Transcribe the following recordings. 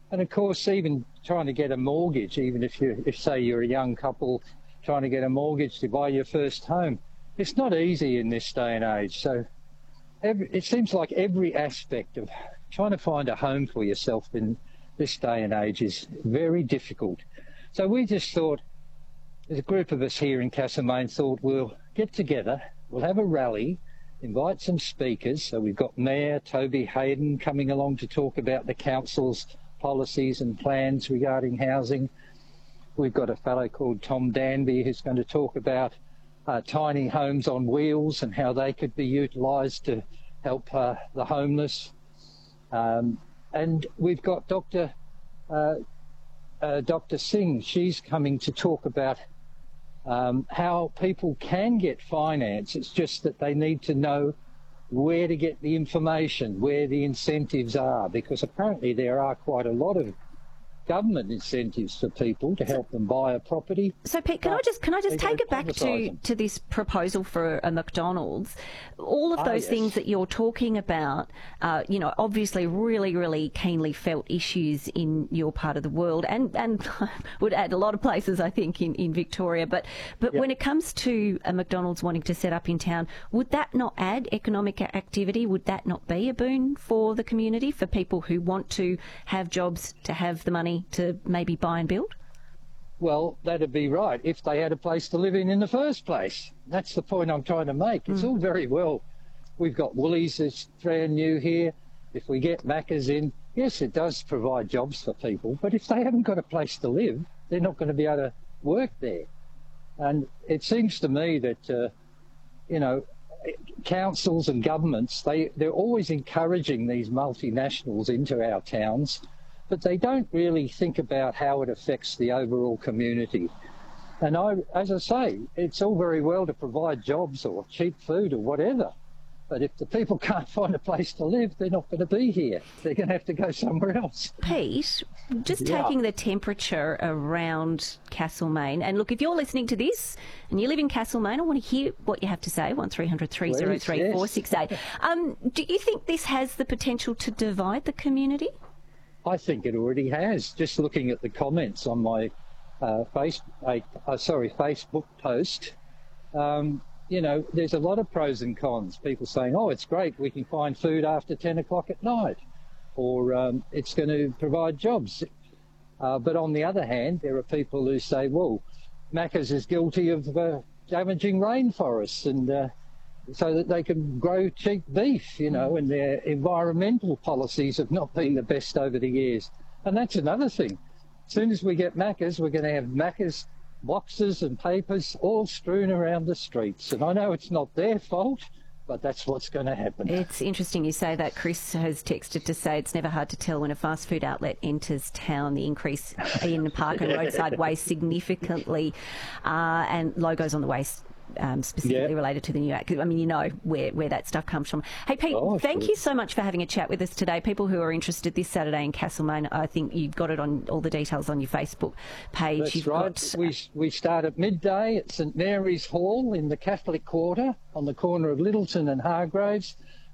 And of course, even trying to get a mortgage, even if say you're a young couple trying to get a mortgage to buy your first home, it's not easy in this day and age. So it seems like every aspect of trying to find a home for yourself in this day and age is very difficult. So we just thought, there's a group of us here in Castlemaine thought we'll get together, we'll have a rally, invite some speakers. So we've got Mayor Toby Hayden coming along to talk about the council's policies and plans regarding housing. We've got a fellow called Tom Danby who's going to talk about tiny homes on wheels and how they could be utilised to help the homeless. And we've got Dr. Singh. She's coming to talk about how people can get finance. It's just that they need to know where to get the information, where the incentives are, because apparently there are quite a lot of government incentives for people to help them buy a property. So, Pete, can I just take it back to this proposal for a McDonald's? All of those things that you're talking about, obviously really, really keenly felt issues in your part of the world, and would add a lot of places, I think, in Victoria. But when it comes to a McDonald's wanting to set up in town, would that not add economic activity? Would that not be a boon for the community, for people who want to have jobs, to have the money to maybe buy and build? Well, that'd be right if they had a place to live in the first place. That's the point I'm trying to make. It's all very well. We've got Woolies that's brand new here. If we get Macca's in, yes, it does provide jobs for people, but if they haven't got a place to live, they're not going to be able to work there. And it seems to me that, councils and governments, they're always encouraging these multinationals into our towns, but they don't really think about how it affects the overall community. And as I say, it's all very well to provide jobs or cheap food or whatever, but if the people can't find a place to live, they're not going to be here. They're going to have to go somewhere else. Pete, just taking the temperature around Castlemaine, and look, if you're listening to this and you live in Castlemaine, I want to hear what you have to say, 1300 303 468. Do you think this has the potential to divide the community? I think it already has. Just looking at the comments on my Facebook post, there's a lot of pros and cons. People saying, oh, it's great, we can find food after 10 o'clock at night, or it's going to provide jobs. But on the other hand, there are people who say, well, Macca's is guilty of damaging rainforests and so that they can grow cheap beef, and their environmental policies have not been the best over the years. And that's another thing. As soon as we get Macca's, we're going to have Macca's boxes and papers all strewn around the streets. And I know it's not their fault, but that's what's going to happen. It's interesting you say that. Chris has texted to say it's never hard to tell when a fast food outlet enters town. The increase in park and roadside waste significantly, and logos on the waste specifically related to the new act. I mean, you know where that stuff comes from. Hey, Pete, thank you so much for having a chat with us today. People who are interested this Saturday in Castlemaine, I think you've got it on all the details on your Facebook page. That's right. We start at midday at St Mary's Hall in the Catholic Quarter on the corner of Littleton and Hargraves.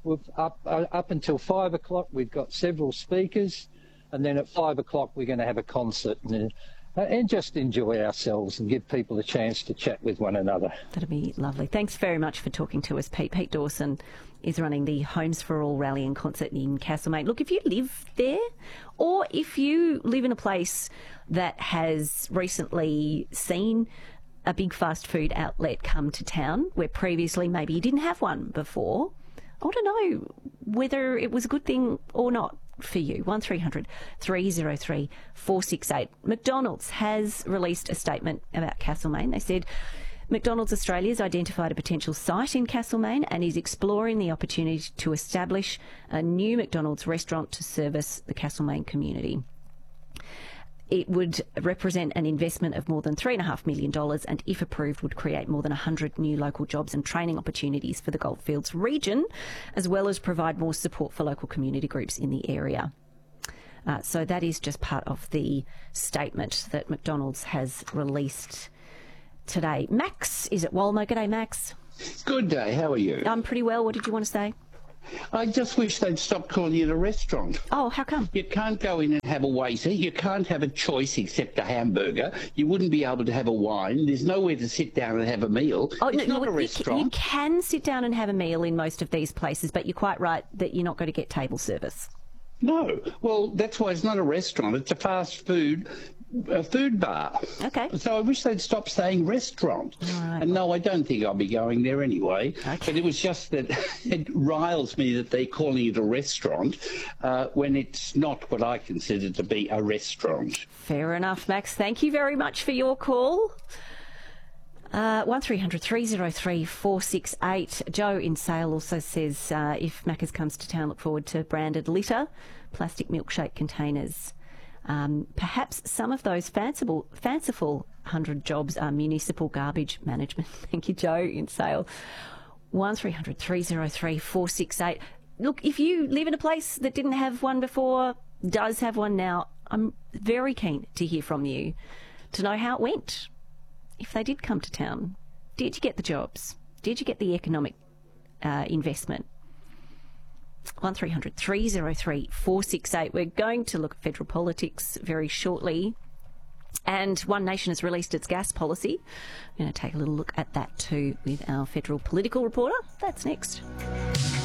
Up until 5 o'clock, we've got several speakers, and then at 5 o'clock we're going to have a concert and just enjoy ourselves and give people a chance to chat with one another. That'd be lovely. Thanks very much for talking to us, Pete. Pete Dawson is running the Homes for All rally and concert in Castlemaine. Look, if you live there, or if you live in a place that has recently seen a big fast food outlet come to town, where previously maybe you didn't have one before, I want to know whether it was a good thing or not for you. 1300 303 468. McDonald's has released a statement about Castlemaine. They said McDonald's Australia has identified a potential site in Castlemaine and is exploring the opportunity to establish a new McDonald's restaurant to service the Castlemaine community. It would represent an investment of more than $3.5 million and, if approved, would create more than 100 new local jobs and training opportunities for the Goldfields region, as well as provide more support for local community groups in the area. So that is just part of the statement that McDonald's has released today. Max is at Walmer. G'day, Max. Good day. How are you? I'm pretty well. What did you want to say? I just wish they'd stop calling it a restaurant. Oh, how come? You can't go in and have a waiter. You can't have a choice except a hamburger. You wouldn't be able to have a wine. There's nowhere to sit down and have a meal. Oh, it's no, not a restaurant. You can sit down and have a meal in most of these places, but you're quite right that you're not going to get table service. No. Well, that's why it's not a restaurant. It's a fast food food bar. Okay. So I wish they'd stop saying restaurant. Right. And no, I don't think I'll be going there anyway. Okay. But it was just that it riles me that they're calling it a restaurant when it's not what I consider to be a restaurant. Fair enough, Max. Thank you very much for your call. 1300 303 468. Joe in Sale also says if Macca's comes to town, look forward to branded litter, plastic milkshake containers. Perhaps some of those fanciful 100 jobs are municipal garbage management. Thank you, Joe in Sale. 1300 303 468. Look, if you live in a place that didn't have one before, does have one now, I'm very keen to hear from you to know how it went. If they did come to town, did you get the jobs? Did you get the economic investment? 1300 303 468. We're going to look at federal politics very shortly. And One Nation has released its gas policy. We're going to take a little look at that too with our federal political reporter. That's next.